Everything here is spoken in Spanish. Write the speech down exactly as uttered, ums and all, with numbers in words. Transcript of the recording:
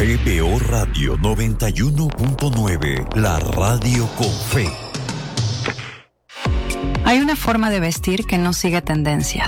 P B O Radio noventa y uno punto nueve, la radio con fe. Hay una forma de vestir que no sigue tendencias.